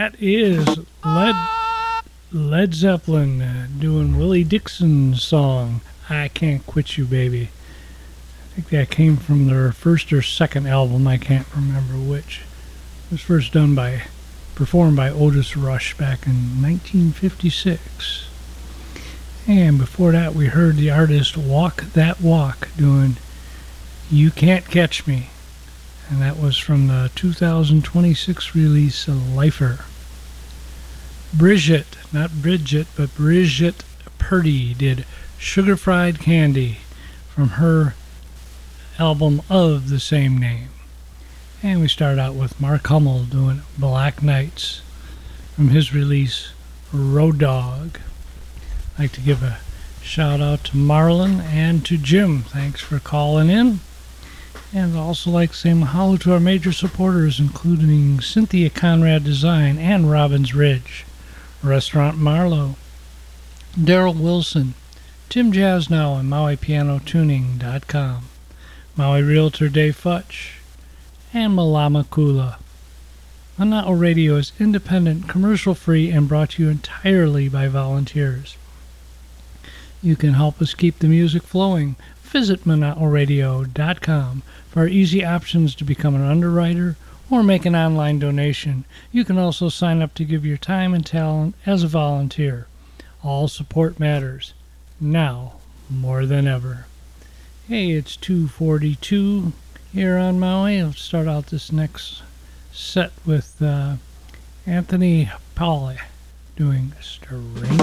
That is Led Zeppelin doing Willie Dixon's song, I Can't Quit You, Baby. I think that came from their first or second album, I can't remember which. It was first performed by Otis Rush back in 1956. And before that, we heard the artist Walk That Walk doing You Can't Catch Me. And that was from the 2026 release Lifer. Bridget, not Bridget, but Bridget Purdy did Sugar Fried Candy from her album of the same name. And we started out with Mark Hummel doing Black Nights from his release Road Dog. I'd like to give a shout out to Marlon and to Jim. Thanks for calling in. And I'd also like to say mahalo to our major supporters, including Cynthia Conrad Design and Robbins Ridge, Restaurant Marlowe, Daryl Wilson, Tim Jasnow, and MauiPianoTuning.com, Maui Realtor Dave Futch, and Malama Kula. Mana'o Radio is independent, commercial-free, and brought to you entirely by volunteers. You can help us keep the music flowing. Visit Mana'oRadio.com for easy options to become an underwriter or make an online donation. You can also sign up to give your time and talent as a volunteer. All support matters, now more than ever. Hey, it's 2:42 here on Maui. I'll start out this next set with Anthony Paule doing Strange.